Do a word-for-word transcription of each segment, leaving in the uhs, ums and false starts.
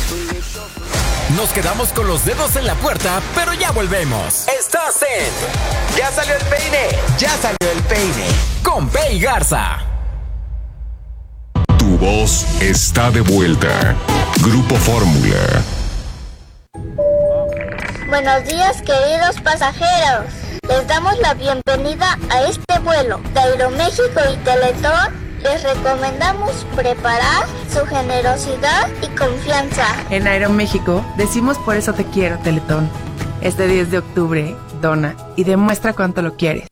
Nos quedamos con los dedos en la puerta, pero ya volvemos. Estás en Ya salió el peine, ya salió el peine. Con Pei Garza. Tu voz está de vuelta. Grupo Fórmula. Buenos días, queridos pasajeros. Les damos la bienvenida a este vuelo de Aeroméxico y Teletón. Les recomendamos preparar su generosidad y confianza. En Aeroméxico decimos por eso te quiero, Teletón. Este diez de octubre, dona y demuestra cuánto lo quieres.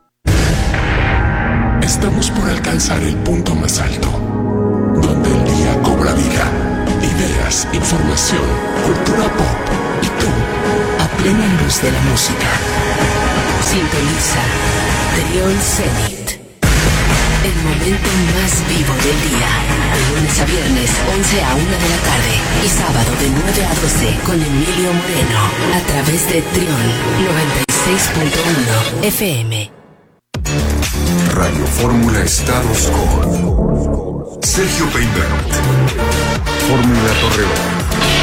Estamos por alcanzar el punto más alto, donde el día cobra vida, ideas, información, cultura pop y tú, a plena luz de la música. Sintoniza Trión Zenit. El momento más vivo del día. De lunes a viernes, once a una de la tarde. Y sábado de nueve a doce con Emilio Moreno. A través de Trión noventa y seis punto uno F M. Radio Fórmula Estados con Sergio Peinbert. Fórmula Torreón.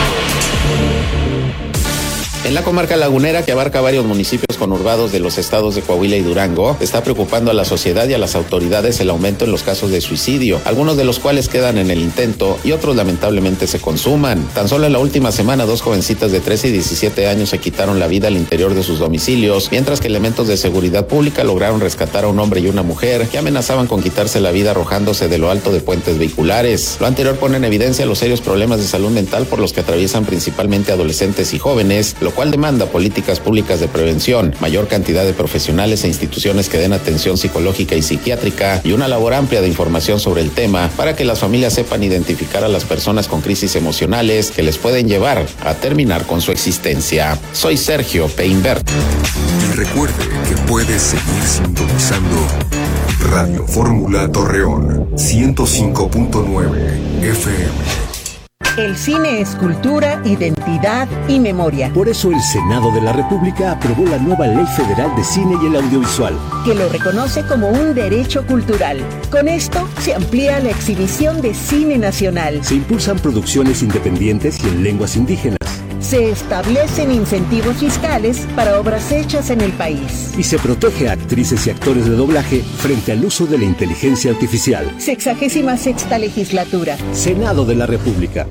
En la comarca lagunera, que abarca varios municipios conurbados de los estados de Coahuila y Durango, está preocupando a la sociedad y a las autoridades el aumento en los casos de suicidio, algunos de los cuales quedan en el intento y otros lamentablemente se consuman. Tan solo en la última semana, dos jovencitas de trece y diecisiete años se quitaron la vida al interior de sus domicilios, mientras que elementos de seguridad pública lograron rescatar a un hombre y una mujer que amenazaban con quitarse la vida arrojándose de lo alto de puentes vehiculares. Lo anterior pone en evidencia los serios problemas de salud mental por los que atraviesan principalmente adolescentes y jóvenes, lo cual demanda políticas públicas de prevención, mayor cantidad de profesionales e instituciones que den atención psicológica y psiquiátrica y una labor amplia de información sobre el tema para que las familias sepan identificar a las personas con crisis emocionales que les pueden llevar a terminar con su existencia. Soy Sergio Peinbert. Y recuerde que puedes seguir sintonizando Radio Fórmula Torreón ciento cinco punto nueve F M. El cine es cultura, identidad y memoria. Por eso el Senado de la República aprobó la nueva Ley Federal de Cine y el Audiovisual, que lo reconoce como un derecho cultural. Con esto se amplía la exhibición de cine nacional. Se impulsan producciones independientes y en lenguas indígenas. Se establecen incentivos fiscales para obras hechas en el país. Y se protege a actrices y actores de doblaje frente al uso de la inteligencia artificial. Sexagésima sexta legislatura. Senado de la República.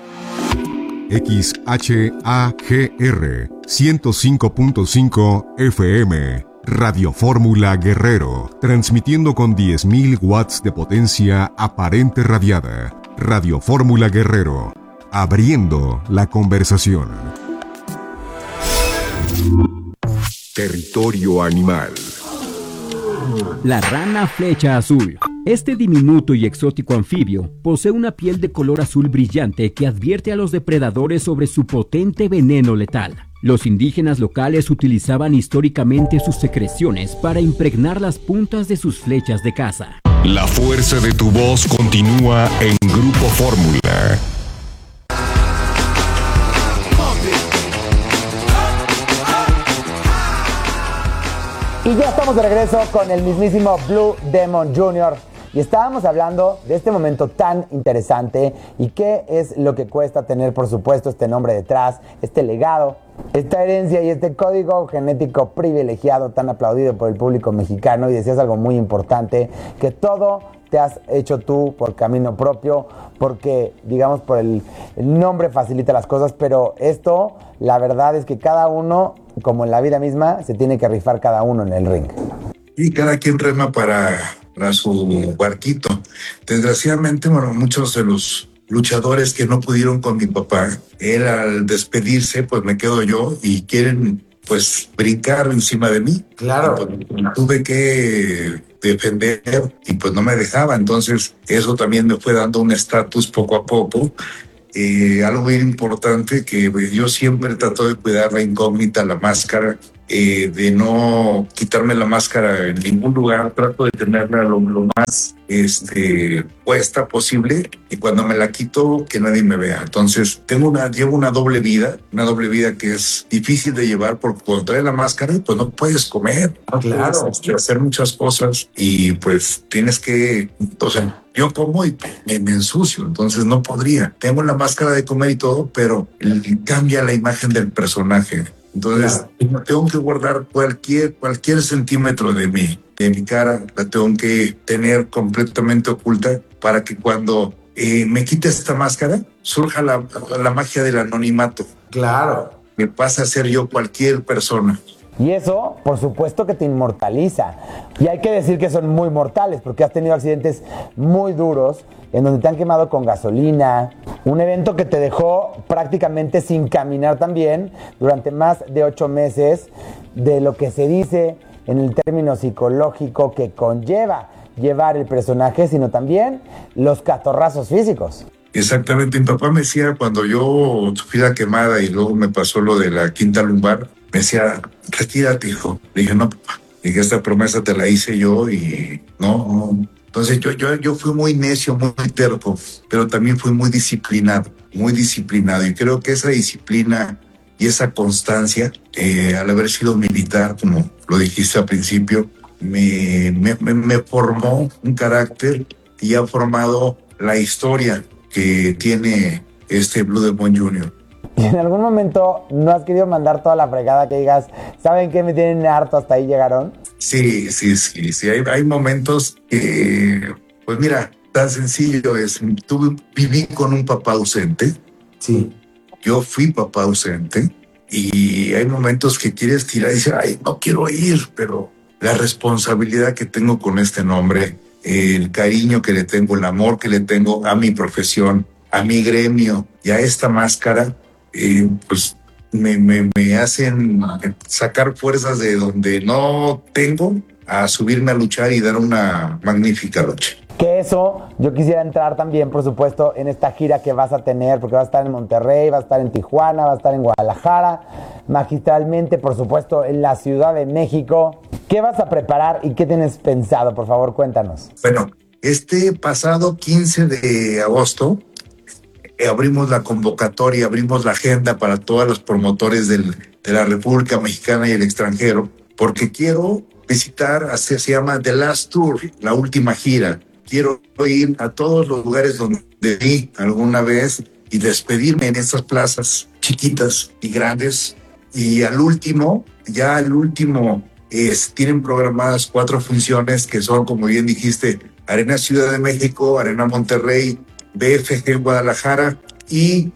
X H A G R ciento cinco punto cinco F M. Radio Fórmula Guerrero, transmitiendo con diez mil watts de potencia aparente radiada. Radio Fórmula Guerrero, abriendo la conversación. Territorio animal. La rana flecha azul. Este diminuto y exótico anfibio posee una piel de color azul brillante que advierte a los depredadores sobre su potente veneno letal. Los indígenas locales utilizaban históricamente sus secreciones para impregnar las puntas de sus flechas de caza. La fuerza de tu voz continúa en Grupo Fórmula. Y ya estamos de regreso con el mismísimo Blue Demon junior Y estábamos hablando de este momento tan interesante y qué es lo que cuesta tener, por supuesto, este nombre detrás, este legado, esta herencia y este código genético privilegiado tan aplaudido por el público mexicano. Y decías algo muy importante, que todo te has hecho tú por camino propio, porque, digamos, por el, el nombre facilita las cosas, pero esto, la verdad es que cada uno, como en la vida misma, se tiene que rifar cada uno en el ring. Y cada quien rema para, para su barquito. Desgraciadamente, bueno, muchos de los luchadores que no pudieron con mi papá, él al despedirse, pues me quedo yo y quieren, pues, brincar encima de mí. Claro. Pues, tuve que defender y pues no me dejaba. Entonces, eso también me fue dando un estatus poco a poco. Eh, algo muy importante que yo siempre trato de cuidar la incógnita, la máscara. eh, de no quitarme la máscara en ningún lugar. Trato de tenerla lo, lo más este, puesta posible, y cuando me la quito, que nadie me vea. Entonces, tengo una, llevo una doble vida, una doble vida que es difícil de llevar, porque cuando traes la máscara, pues no puedes comer, no Claro. puedes hacer muchas cosas, y pues tienes que, o sea, yo como y me, me ensucio, entonces no podría. Tengo la máscara de comer y todo, pero cambia la imagen del personaje. Entonces, claro, tengo que guardar cualquier, cualquier centímetro de mí, de mi cara, la tengo que tener completamente oculta para que cuando eh, me quite esta máscara, surja la, la magia del anonimato. Claro. Me pasa a ser yo cualquier persona. Y eso, por supuesto que te inmortaliza. Y hay que decir que son muy mortales, porque has tenido accidentes muy duros, en donde te han quemado con gasolina, un evento que te dejó prácticamente sin caminar también durante más de ocho meses, de lo que se dice en el término psicológico que conlleva llevar el personaje, sino también los catorrazos físicos. Exactamente, mi papá me decía, cuando yo sufrí la quemada y luego me pasó lo de la quinta lumbar, me decía, retírate, hijo. Le dije, no, papá, dije, esta promesa te la hice yo y no, no. Entonces yo, yo, yo fui muy necio, muy terco, pero también fui muy disciplinado, muy disciplinado. Y creo que esa disciplina y esa constancia, eh, al haber sido militar, como lo dijiste al principio, me, me, me, me formó un carácter y ha formado la historia que tiene este Blue Demon junior ¿Y en algún momento no has querido mandar toda la fregada que digas, ¿saben qué? Me tienen harto, hasta ahí llegaron? Sí, sí, sí, sí. Hay, hay momentos que, pues mira, tan sencillo es. Tuve, viví con un papá ausente. Sí. Yo fui papá ausente y hay momentos que quieres tirar y decir, ay, no quiero ir, pero la responsabilidad que tengo con este nombre, el cariño que le tengo, el amor que le tengo a mi profesión, a mi gremio y a esta máscara, eh, pues me, me, me hacen sacar fuerzas de donde no tengo, a subirme a luchar y dar una magnífica lucha. Que eso, yo quisiera entrar también, por supuesto, en esta gira que vas a tener, porque vas a estar en Monterrey, vas a estar en Tijuana, vas a estar en Guadalajara, magistralmente, por supuesto, en la Ciudad de México. ¿Qué vas a preparar y qué tienes pensado? Por favor, cuéntanos. Bueno, este pasado quince de agosto eh, abrimos la convocatoria, abrimos la agenda para todos los promotores del, de la República Mexicana y el extranjero, porque quiero visitar, así se llama The Last Tour, la última gira. Quiero ir a todos los lugares donde vi alguna vez y despedirme en estas plazas chiquitas y grandes. Y al último, ya al último, es, tienen programadas cuatro funciones que son, como bien dijiste, Arena Ciudad de México, Arena Monterrey, B F G Guadalajara y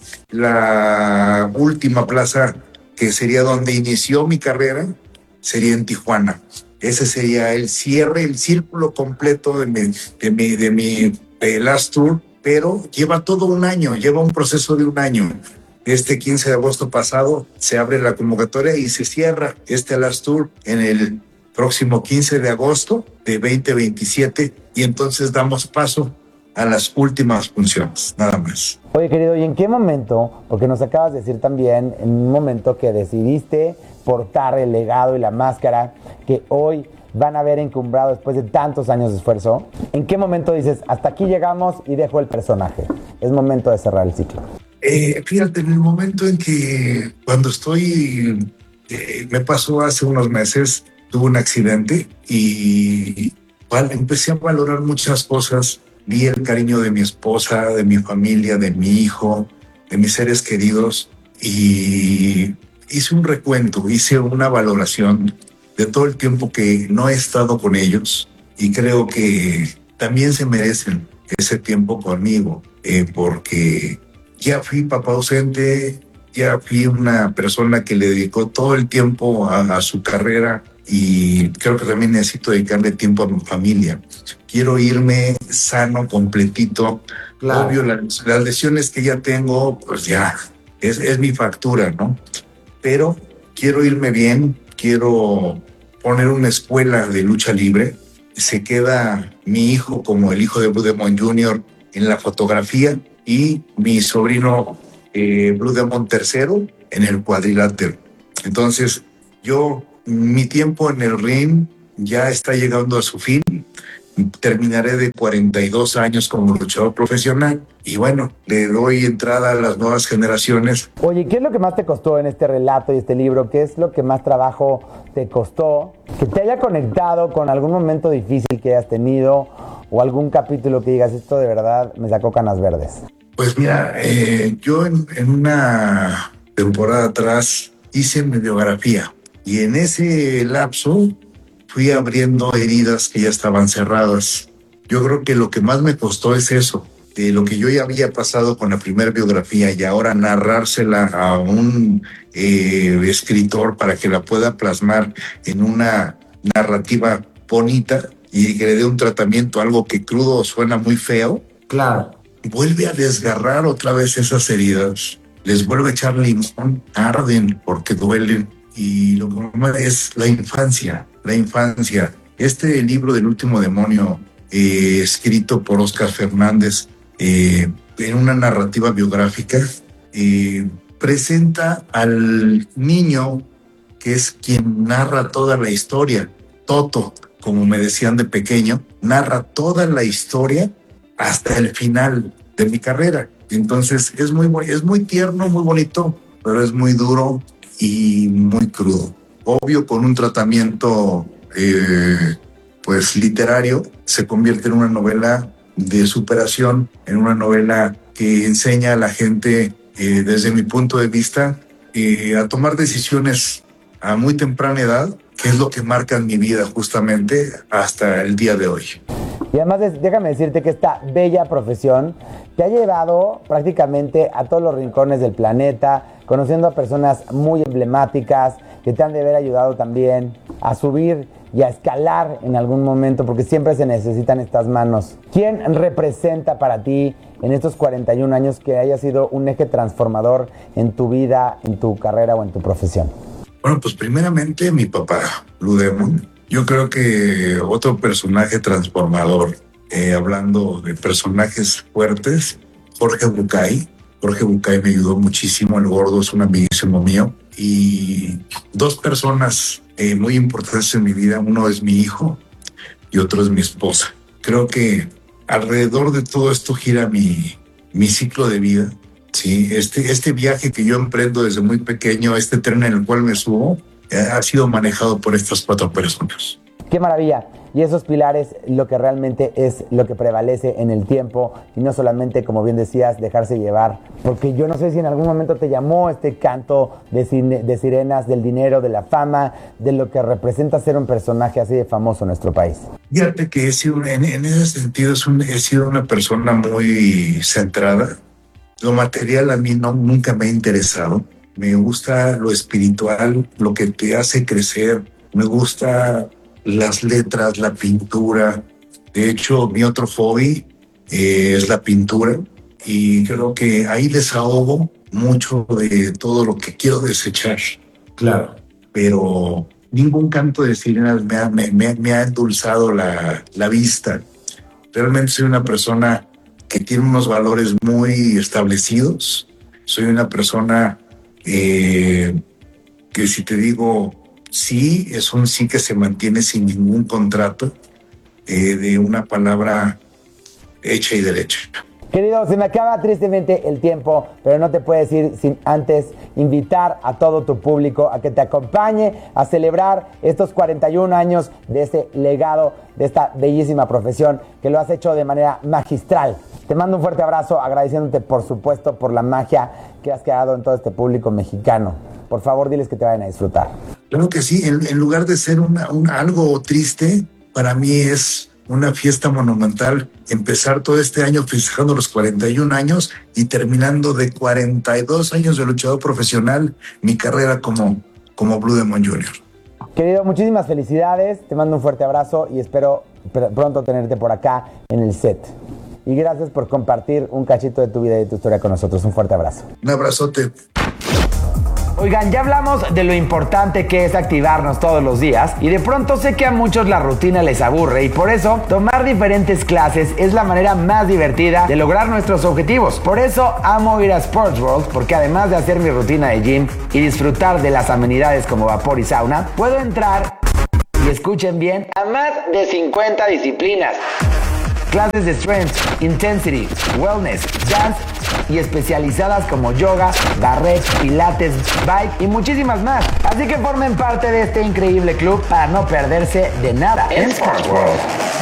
la última plaza que sería donde inició mi carrera, sería en Tijuana. Ese sería el cierre, el círculo completo de mi, de mi, de mi de Last Tour, pero lleva todo un año, lleva un proceso de un año. Este quince de agosto pasado se abre la convocatoria y se cierra este Last Tour en el próximo quince de agosto de veinte veintisiete y entonces damos paso a las últimas funciones, nada más. Oye, querido, ¿y en qué momento, porque nos acabas de decir también, en un momento que decidiste portar el legado y la máscara que hoy van a ver encumbrado después de tantos años de esfuerzo, ¿en qué momento dices, hasta aquí llegamos y dejo el personaje? Es momento de cerrar el ciclo. Eh, fíjate, en el momento en que cuando estoy, eh, me pasó hace unos meses, tuve un accidente y vale, empecé a valorar muchas cosas. Vi el cariño de mi esposa, de mi familia, de mi hijo, de mis seres queridos y hice un recuento, hice una valoración de todo el tiempo que no he estado con ellos y creo que también se merecen ese tiempo conmigo, eh, porque ya fui papá ausente, ya fui una persona que le dedicó todo el tiempo a, a su carrera y creo que también necesito dedicarle tiempo a mi familia. Quiero irme sano, completito. Claro. Obvio, las, las lesiones que ya tengo, pues ya, es, es mi factura, ¿no? Pero quiero irme bien, quiero poner una escuela de lucha libre. Se queda mi hijo como el hijo de Blue Demon junior en la fotografía y mi sobrino eh, Blue Demon tercero en el cuadrilátero. Entonces, yo mi tiempo en el ring ya está llegando a su fin. Terminaré de cuarenta y dos años como luchador profesional y bueno, le doy entrada a las nuevas generaciones. Oye, ¿qué es lo que más te costó en este relato y este libro? ¿Qué es lo que más trabajo te costó? Que te haya conectado con algún momento difícil que hayas tenido o algún capítulo que digas, esto de verdad me sacó canas verdes. Pues mira, eh, yo en, en una temporada atrás hice mi biografía y en ese lapso fui abriendo heridas que ya estaban cerradas. Yo creo que lo que más me costó es eso, de lo que yo ya había pasado con la primera biografía y ahora narrársela a un eh, escritor para que la pueda plasmar en una narrativa bonita y que le dé un tratamiento, algo que crudo suena muy feo. Claro. Vuelve a desgarrar otra vez esas heridas, les vuelve a echar limón, arden porque duelen. Y lo normal es la infancia, la infancia. Este libro del último demonio, eh, escrito por Óscar Fernández, eh, en una narrativa biográfica, eh, presenta al niño que es quien narra toda la historia. Toto, como me decían de pequeño, narra toda la historia hasta el final de mi carrera. Entonces es muy, es muy tierno, muy bonito, pero es muy duro y muy crudo. Obvio, con un tratamiento eh, pues literario, se convierte en una novela de superación, en una novela que enseña a la gente, eh, desde mi punto de vista, eh, a tomar decisiones a muy temprana edad, que es lo que marca mi vida justamente hasta el día de hoy. Y además, déjame decirte que esta bella profesión te ha llevado prácticamente a todos los rincones del planeta, conociendo a personas muy emblemáticas que te han de haber ayudado también a subir y a escalar en algún momento, porque siempre se necesitan estas manos. ¿Quién representa para ti en estos cuarenta y un años que haya sido un eje transformador en tu vida, en tu carrera o en tu profesión? Bueno, pues primeramente mi papá, Blue Demon. Yo creo que otro personaje transformador, eh, hablando de personajes fuertes, Jorge Bucay. Jorge Bucay me ayudó muchísimo, el gordo es un amiguísimo mío. Y dos personas eh, muy importantes en mi vida, uno es mi hijo y otro es mi esposa. Creo que alrededor de todo esto gira mi, mi ciclo de vida. Sí, este, este viaje que yo emprendo desde muy pequeño, este tren en el cual me subo, ha sido manejado por estas cuatro personas. ¡Qué maravilla! Y esos pilares, lo que realmente es lo que prevalece en el tiempo y no solamente, como bien decías, dejarse llevar. Porque yo no sé si en algún momento te llamó este canto de, cine, de sirenas, del dinero, de la fama, de lo que representa ser un personaje así de famoso en nuestro país. Fíjate que he sido, en, en ese sentido es un, he sido una persona muy centrada. Lo material a mí no, nunca me ha interesado. Me gusta lo espiritual, lo que te hace crecer. Me gusta las letras, la pintura. De hecho, mi otro hobby eh, es la pintura. Y creo que ahí desahogo mucho de todo lo que quiero desechar. Claro. Pero ningún canto de sirenas me ha, me, me, me ha endulzado la, la vista. Realmente soy una persona que tiene unos valores muy establecidos. Soy una persona eh, que, si te digo sí, es un sí que se mantiene sin ningún contrato, eh, de una palabra hecha y derecha. Querido, se me acaba tristemente el tiempo, pero no te puedes ir sin antes invitar a todo tu público a que te acompañe a celebrar estos cuarenta y un años de este legado, de esta bellísima profesión que lo has hecho de manera magistral. Te mando un fuerte abrazo, agradeciéndote, por supuesto, por la magia que has creado en todo este público mexicano. Por favor, diles que te vayan a disfrutar. Claro que sí, en, en lugar de ser una, una, algo triste, para mí es una fiesta monumental empezar todo este año festejando los cuarenta y un años y terminando de cuarenta y dos años de luchador profesional mi carrera como, como Blue Demon junior Querido, muchísimas felicidades, te mando un fuerte abrazo y espero pr- pronto tenerte por acá en el set. Y gracias por compartir un cachito de tu vida y de tu historia con nosotros. Un fuerte abrazo. Un abrazote. Oigan, ya hablamos de lo importante que es activarnos todos los días y de pronto sé que a muchos la rutina les aburre y por eso tomar diferentes clases es la manera más divertida de lograr nuestros objetivos. Por eso amo ir a Sports World, porque además de hacer mi rutina de gym y disfrutar de las amenidades como vapor y sauna, puedo entrar, y escuchen bien, a más de cincuenta disciplinas. Clases de strength, intensity, wellness, dance y especializadas como yoga, barre, pilates, bike y muchísimas más. Así que formen parte de este increíble club para no perderse de nada en Sports World.